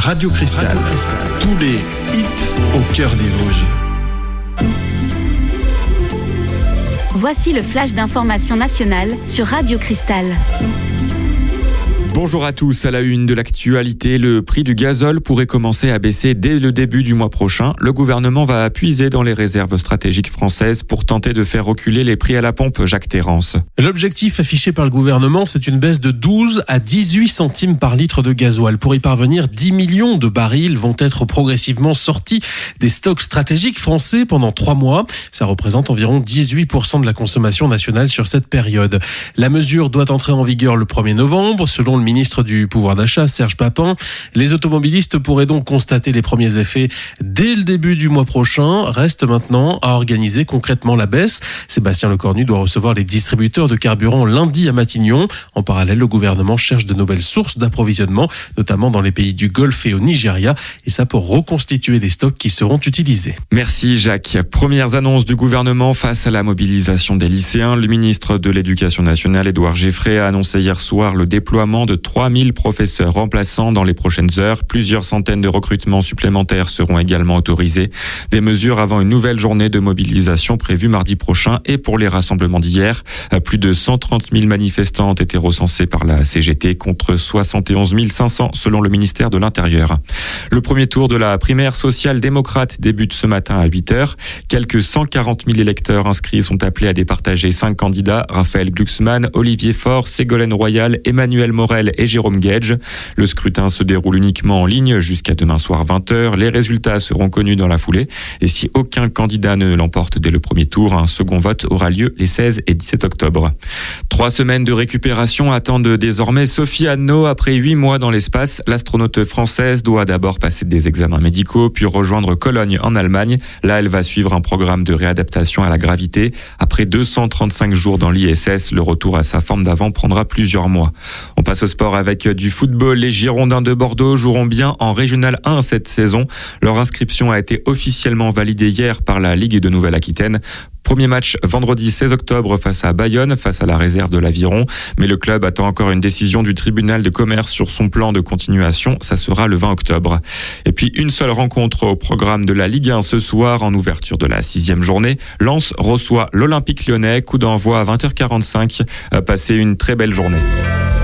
Radio Cristal. Tous les hits au cœur des Vosges. Voici le flash d'information nationale sur Radio Cristal. Bonjour à tous, à la une de l'actualité, le prix du gazole pourrait commencer à baisser dès le début du mois prochain. Le gouvernement va puiser dans les réserves stratégiques françaises pour tenter de faire reculer les prix à la pompe. Jacques Terrance. L'objectif affiché par le gouvernement, c'est une baisse de 12 à 18 centimes par litre de gasoil. Pour y parvenir, 10 millions de barils vont être progressivement sortis des stocks stratégiques français pendant 3 mois. Ça représente environ 18% de la consommation nationale sur cette période. La mesure doit entrer en vigueur le 1er novembre, selon le ministre du pouvoir d'achat, Serge Papin. Les automobilistes pourraient donc constater les premiers effets dès le début du mois prochain. Reste maintenant à organiser concrètement la baisse. Sébastien Lecornu doit recevoir les distributeurs de carburant lundi à Matignon. En parallèle, le gouvernement cherche de nouvelles sources d'approvisionnement, notamment dans les pays du Golfe et au Nigeria, et ça pour reconstituer les stocks qui seront utilisés. Merci Jacques. Premières annonces du gouvernement face à la mobilisation des lycéens. Le ministre de l'Éducation nationale, Édouard Géfré, a annoncé hier soir le déploiement de 3000 professeurs remplaçants dans les prochaines heures. Plusieurs centaines de recrutements supplémentaires seront également autorisés. Des mesures avant une nouvelle journée de mobilisation prévue mardi prochain et pour les rassemblements d'hier. Plus de 130 000 manifestants ont été recensés par la CGT contre 71 500 selon le ministère de l'Intérieur. Le premier tour de la primaire social-démocrate débute ce matin à 8h. Quelques 140 000 électeurs inscrits sont appelés à départager 5 candidats. Raphaël Glucksmann, Olivier Faure, Ségolène Royal, Emmanuel Morel et Jérôme Gage. Le scrutin se déroule uniquement en ligne jusqu'à demain soir 20h. Les résultats seront connus dans la foulée. Et si aucun candidat ne l'emporte dès le premier tour, un second vote aura lieu les 16 et 17 octobre. 3 semaines de récupération attendent désormais Sophie Anneau. Après 8 mois dans l'espace, l'astronaute française doit d'abord passer des examens médicaux, puis rejoindre Cologne en Allemagne. Là, elle va suivre un programme de réadaptation à la gravité. Après 235 jours dans l'ISS, le retour à sa forme d'avant prendra plusieurs mois. On passe au sport avec du football. Les Girondins de Bordeaux joueront bien en Régional 1 cette saison. Leur inscription a été officiellement validée hier par la Ligue de Nouvelle-Aquitaine. Premier match vendredi 16 octobre face à Bayonne, face à la réserve de l'Aviron. Mais le club attend encore une décision du tribunal de commerce sur son plan de continuation. Ça sera le 20 octobre. Et puis une seule rencontre au programme de la Ligue 1 ce soir en ouverture de la 6e journée. Lens reçoit l'Olympique Lyonnais. Coup d'envoi à 20h45. Passez une très belle journée.